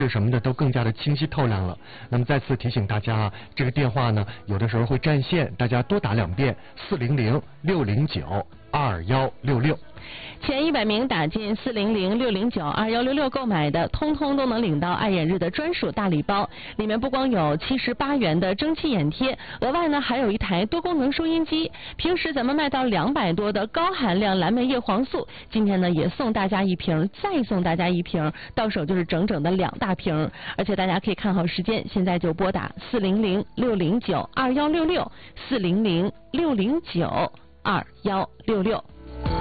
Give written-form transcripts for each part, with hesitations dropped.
什么的都更加的清晰透亮了。那么再次提醒大家啊，这个电话呢有的时候会占线，大家多打2遍400-609-2166。 前100名打进400-609-2166购买的，通通都能领到爱眼日的专属大礼包。里面不光有78元的蒸汽眼贴，额外呢还有一台多功能收音机。平时咱们卖到200多的高含量蓝莓叶黄素，今天呢也送大家1瓶，再送大家1瓶，到手就是整整的2大瓶。而且大家可以看好时间，现在就拨打400-609-2166，400-609-2166。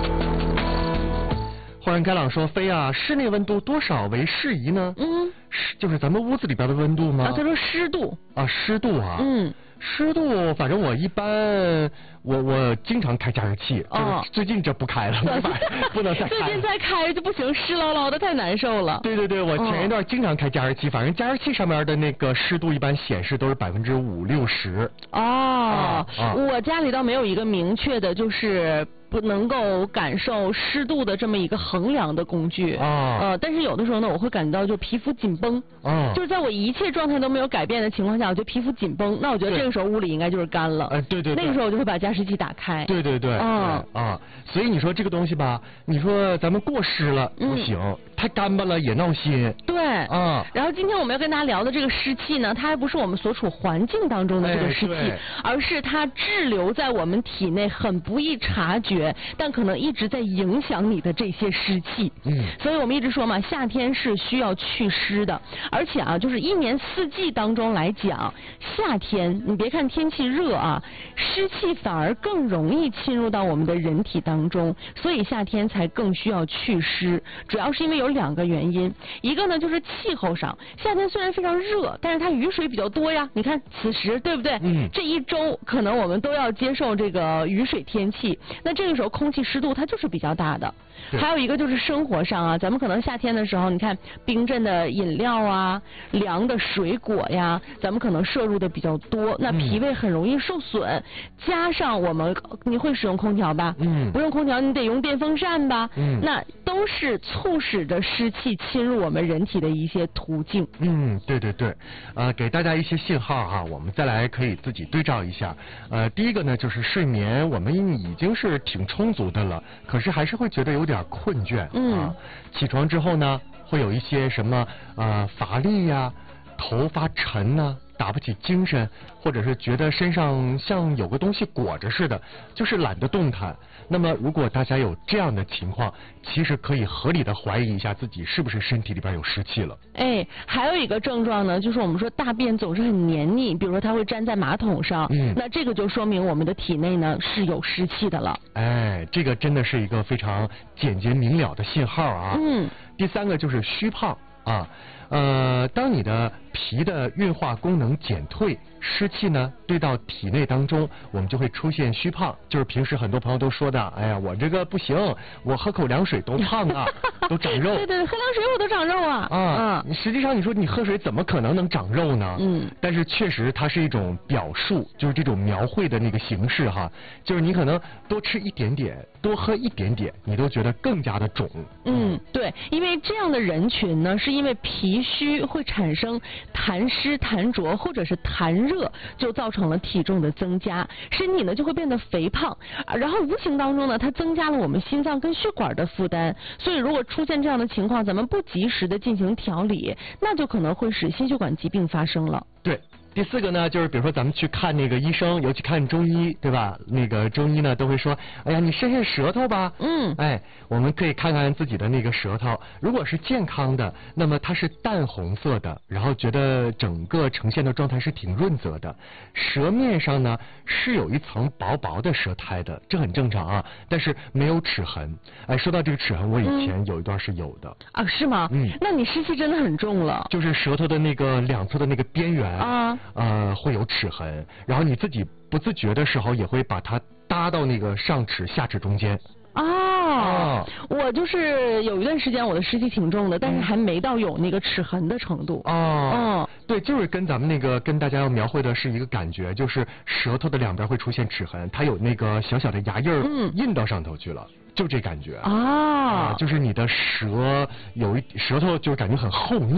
焕然开朗说：“飞啊，室内温度多少为适宜呢？就是咱们屋子里边的温度吗？ 他说湿度啊，湿度啊，湿度，反正我一般我经常开加湿器，就是最近这不开了，不能再开。最近再开就不行，湿唠唠的太难受了。 对，我前一段经常开加湿器，反正加湿器上面的那个湿度一般显示都是50%-60%。 我家里倒没有一个明确的，就是不能够感受湿度的这么一个衡量的工具但是有的时候呢，我会感到就皮肤紧绷就是在我一切状态都没有改变的情况下，我就皮肤紧绷，那我觉得这个时候屋里应该就是干了。 对， 那个时候我就会把加湿器打开。 对，所以你说这个东西吧，你说咱们过湿了不行，太干巴了也闹心。 对然后今天我们要跟大家聊的这个湿气呢，它还不是我们所处环境当中的这个湿气，而是它滞留在我们体内很不易察觉，但可能一直在影响你的这些湿气。所以我们一直说嘛，夏天是需要祛湿的，而且啊，就是1年4季当中来讲，夏天你别看天气热啊，湿气反而更容易侵入到我们的人体当中，所以夏天才更需要祛湿。主要是因为有2个原因，一个呢就是气候上，夏天虽然非常热，但是它雨水比较多呀。你看此时对不对？这一周可能我们都要接受这个雨水天气，那这个时候空气湿度它就是比较大的。还有一个就是生活上啊，咱们可能夏天的时候，你看冰镇的饮料啊，凉的水果呀，咱们可能摄入的比较多，那脾胃很容易受损。加上你会使用空调吧？不用空调你得用电风扇吧？那都是促使着湿气侵入我们人体的一些途径。 对，给大家一些信号啊，我们再来可以自己对照一下。第一个呢就是睡眠，我们已经是挺充足的了，可是还是会觉得有点困倦起床之后呢，会有一些什么乏力呀，头发沉呢，打不起精神，或者是觉得身上像有个东西裹着似的，就是懒得动弹。那么如果大家有这样的情况，其实可以合理的怀疑一下自己是不是身体里边有湿气了。 还有一个症状呢，就是我们说大便总是很黏腻，比如说它会粘在马桶上，那这个就说明我们的体内呢是有湿气的了。 这个真的是一个非常简洁明了的信号啊。第3个就是虚胖啊。当你的脾的运化功能减退，湿气呢堆到体内当中，我们就会出现虚胖，就是平时很多朋友都说的，哎呀，我这个不行，我喝口凉水都胖啊，都长肉。对， 喝凉水我都长肉啊。 实际上你说你喝水怎么可能能长肉呢？但是确实它是一种表述，就是这种描绘的那个形式哈，就是你可能多吃一点点，多喝一点点，你都觉得更加的肿。 对，因为这样的人群呢，是因为脾虚会产生痰湿、痰浊或者是痰热，就造成了体重的增加，身体呢就会变得肥胖，然后无形当中呢，它增加了我们心脏跟血管的负担。所以如果出现这样的情况，咱们不及时的进行调理，那就可能会使心血管疾病发生了。 对。第4个呢，就是比如说咱们去看那个医生，尤其看中医，对吧？那个中医呢都会说，哎呀，你伸伸舌头吧。我们可以看看自己的那个舌头，如果是健康的，那么它是淡红色的，然后觉得整个呈现的状态是挺润泽的。舌面上呢是有一层薄薄的舌苔的，这很正常啊，但是没有齿痕。说到这个齿痕，我以前有一段是有的。 是吗？那你湿气真的很重了。 就是舌头的那个2侧的那个边缘会有齿痕，然后你自己不自觉的时候也会把它搭到那个上齿下齿中间。 我就是有一段时间我的湿气挺重的，但是还没到有那个齿痕的程度。 对，就是跟咱们那个跟大家要描绘的是一个感觉，就是舌头的2边会出现齿痕，它有那个小小的牙印儿印到上头去了，就这感觉。就是你的舌头就感觉很厚腻。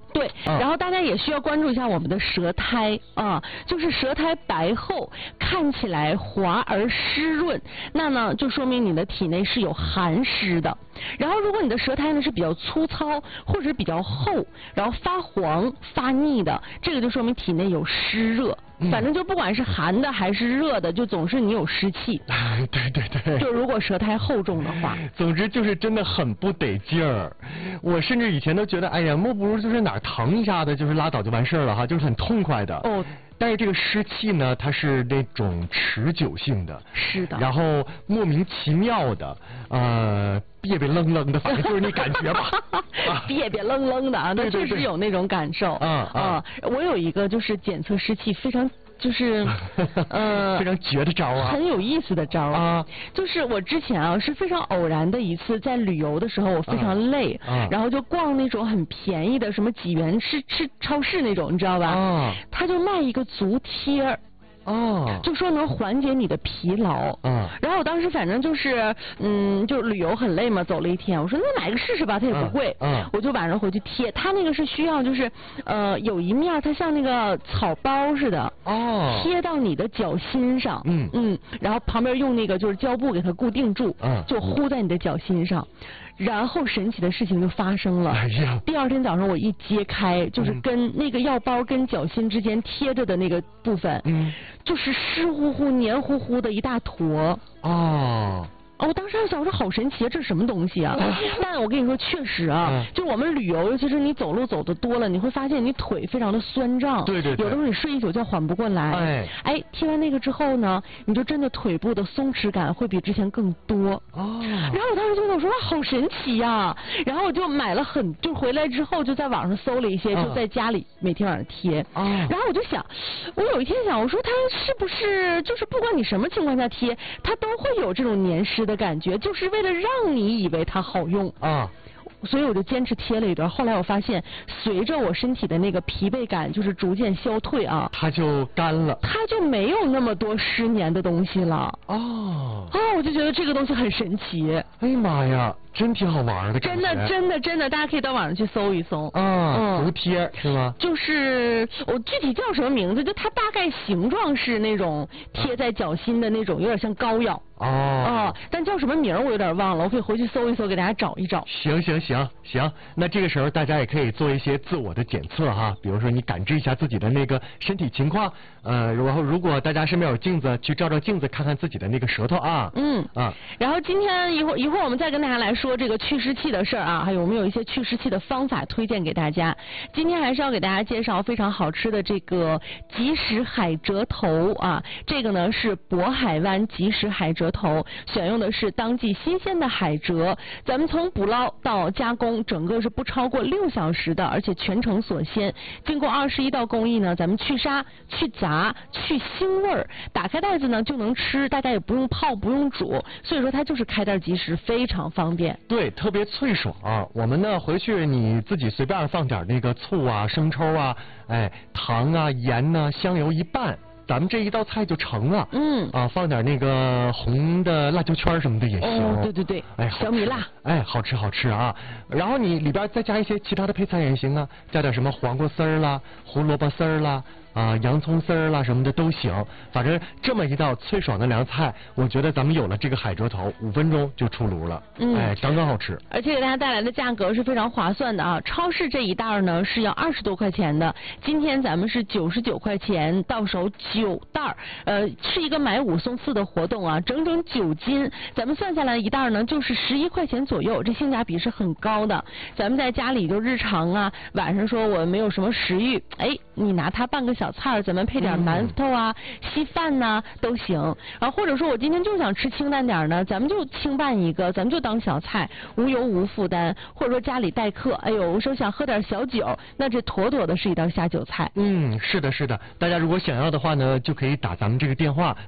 对，然后大家也需要关注一下我们的舌苔啊，就是舌苔白厚，看起来滑而湿润，那呢就说明你的体内是有寒湿的。然后如果你的舌苔呢是比较粗糙或者比较厚，然后发黄发腻的，这个就说明体内有湿热。反正就不管是寒的还是热的，就总是你有湿气。 哎，对对对。 就如果舌苔厚重的话， 总之就是真的很不得劲儿。我甚至以前都觉得，哎呀，莫不如就是哪儿疼一下的，就是拉倒就完事儿了哈，就是很痛快的。 哦。 但是这个湿气呢，它是那种持久性的， 是的。 然后莫名其妙的，别别愣愣的，反正就是那感觉吧。 别别愣愣的啊，那确实有那种感受。我有一个就是检测湿气非常。就是非常绝的招啊， 很有意思的招啊。就是我之前啊是非常偶然的一次在旅游的时候，我非常累，然后就逛那种很便宜的什么几元吃超市那种，你知道吧？他就卖一个足贴。就说能缓解你的疲劳。然后我当时反正就是，就旅游很累嘛，走了一天，我说那买个试试吧，它也不贵。我就晚上回去贴，它那个是需要就是，有一面它像那个草包似的，贴到你的脚心上。然后旁边用那个就是胶布给它固定住，就糊在你的脚心上。然后神奇的事情就发生了。 哎呀！ 第二天早上我一揭开，就是跟那个药包跟脚心之间贴着的那个部分，就是湿乎乎、黏糊糊的一大坨。我当时还想说好神奇啊，这是什么东西啊？但我跟你说，确实啊，就我们旅游，尤其是你走路走的多了，你会发现你腿非常的酸胀。 对对对。 有的时候你睡一宿觉缓不过来。贴完那个之后呢，你就真的腿部的松弛感会比之前更多。然后我当时觉得我说哇，好神奇呀！然后我就买了就回来之后就在网上搜了一些，就在家里每天晚上贴。然后我就想，我有一天想，我说它是不是就是不管你什么情况下贴，它都会有这种黏湿的感觉，就是为了让你以为它好用。所以我就坚持贴了一段，后来我发现，随着我身体的那个疲惫感就是逐渐消退啊， 它就干了， 它就没有那么多湿黏的东西了。我就觉得这个东西很神奇。 哎呀妈呀，真挺好玩的。 真的，大家可以到网上去搜一搜。 足贴是吗？ 就是我具体叫什么名字，就它大概形状是那种贴在脚心的那种，有点像膏药。但叫什么名我有点忘了，我可以回去搜一搜，给大家找一找。 行，那这个时候大家也可以做一些自我的检测哈，比如说你感知一下自己的那个身体情况，然后如果大家身边有镜子，去照照镜子，看看自己的那个舌头啊。 然后今天一会儿我们再跟大家来说这个去湿气的事儿啊，还有我们有一些去湿气的方法推荐给大家。今天还是要给大家介绍非常好吃的这个即食海蜇头啊，这个呢是渤海湾即食海蜇头，选用的是当季新鲜的海蜇，咱们从捕捞到加工，整个是不超过6小时的，而且全程锁鲜。经过21道工艺呢，咱们去沙、去杂、去腥味儿，打开袋子呢就能吃，大家也不用泡不用煮，所以说它就是开袋即食，非常方便。 对，特别脆爽。我们呢回去你自己随便放点那个醋啊、生抽啊、糖啊、盐啊、香油一拌，咱们这一道菜就成了。放点那个红的辣椒圈什么的也行。 对。小米辣。 好吃啊！然后你里边再加一些其他的配菜也行啊，加点什么黄瓜丝儿啦、胡萝卜丝儿啦。洋葱丝儿啦什么的都行，反正这么一道脆爽的凉菜，我觉得咱们有了这个海蜇头，5分钟就出炉了。刚刚好吃。 而且给大家带来的价格是非常划算的啊！超市这一袋呢是要20多块钱的，今天咱们是99块钱到手9袋，是一个买5送4的活动啊，整整9斤，咱们算下来一袋呢就是11块钱左右，这性价比是很高的。咱们在家里就日常啊，晚上说我没有什么食欲，你拿它拌个小菜，咱们配点馒头啊、稀饭呐都行。然后或者说我今天就想吃清淡点呢，咱们就清拌一个，咱们就当小菜，无油无负担。或者说家里待客，我说想喝点小酒，那这妥妥的是一道下酒菜。 是的，大家如果想要的话呢，就可以打咱们这个电话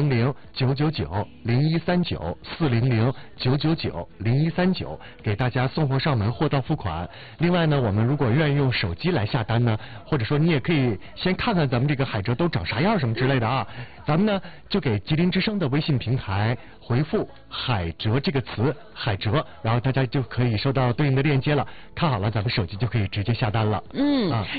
400-999-0139 400-999-0139，给大家送货上门，货到付款。另外呢，我们如果愿意用手机来下单呢，或者说你也可以先看看咱们这个海蜇都长啥样什么之类的啊。咱们呢就给吉林之声的微信平台回复海蜇这个词，海蜇，然后大家就可以收到对应的链接了。看好了，咱们手机就可以直接下单了。